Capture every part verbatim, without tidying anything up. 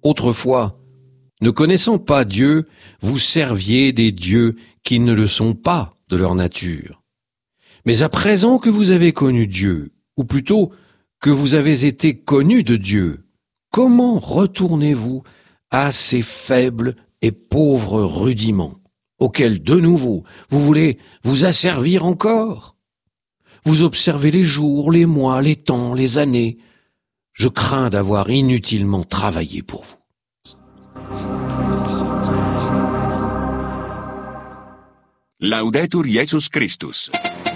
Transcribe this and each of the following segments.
Autrefois, ne connaissant pas Dieu, vous serviez des dieux qui ne le sont pas de leur nature. Mais à présent que vous avez connu Dieu, ou plutôt que vous avez été connus de Dieu, comment retournez-vous à ces faibles et pauvres rudiments, auxquels de nouveau vous voulez vous asservir encore? Vous observez les jours, les mois, les temps, les années. Je crains d'avoir inutilement travaillé pour vous. Laudetur Jesus Christus.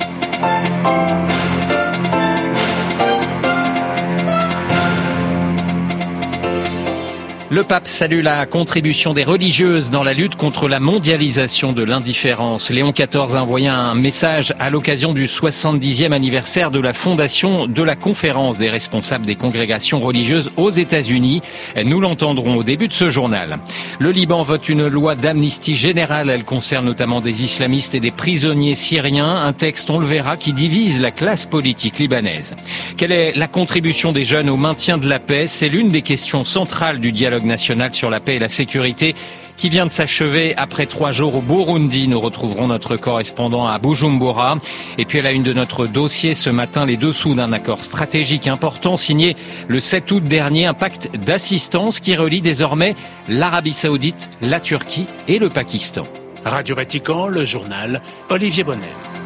Le pape salue la contribution des religieuses dans la lutte contre la mondialisation de l'indifférence. Léon quatorze a envoyé un message à l'occasion du soixante-dixième anniversaire de la fondation de la conférence des responsables des congrégations religieuses aux États-Unis. Nous l'entendrons au début de ce journal. Le Liban vote une loi d'amnistie générale. Elle concerne notamment des islamistes et des prisonniers syriens. Un texte, on le verra, qui divise la classe politique libanaise. Quelle est la contribution des jeunes au maintien de la paix? C'est l'une des questions centrales du dialogue national sur la paix et la sécurité qui vient de s'achever après trois jours au Burundi. Nous retrouverons notre correspondant à Bujumbura. Et puis à la une de notre dossier ce matin, les dessous d'un accord stratégique important signé le sept août dernier, un pacte d'assistance qui relie désormais l'Arabie Saoudite, la Turquie et le Pakistan. Radio Vatican, le journal, Olivier Bonnet.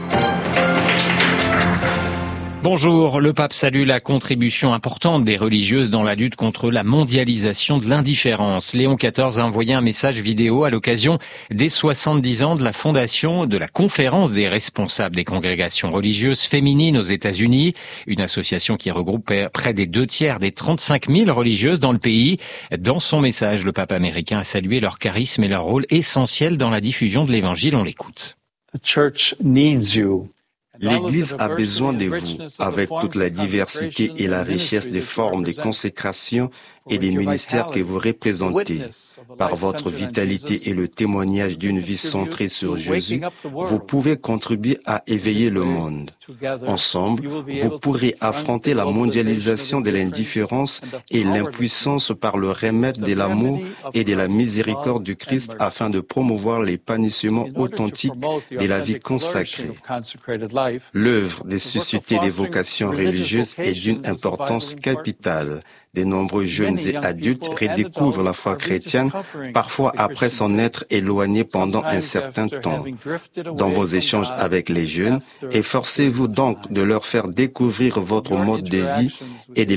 Bonjour, le pape salue la contribution importante des religieuses dans la lutte contre la mondialisation de l'indifférence. Léon quatorze a envoyé un message vidéo à l'occasion des soixante-dix ans de la fondation de la conférence des responsables des congrégations religieuses féminines aux États-Unis, une association qui regroupe près des deux tiers des trente-cinq mille religieuses dans le pays. Dans son message, le pape américain a salué leur charisme et leur rôle essentiel dans la diffusion de l'évangile. On l'écoute. The church needs you. L'Église a besoin de vous, avec toute la diversité et la richesse des formes de consécration et des ministères que vous représentez. Par votre vitalité et le témoignage d'une vie centrée sur Jésus, vous pouvez contribuer à éveiller le monde. Ensemble, vous pourrez affronter la mondialisation de l'indifférence et l'impuissance par le remède de l'amour et de la miséricorde du Christ afin de promouvoir l'épanouissement authentique de la vie consacrée. L'œuvre de susciter des vocations religieuses est d'une importance capitale. De nombreux jeunes et adultes redécouvrent la foi chrétienne, parfois après s'en être éloignés pendant un certain temps. Dans vos échanges avec les jeunes, efforcez-vous donc de leur faire découvrir votre mode de vie et de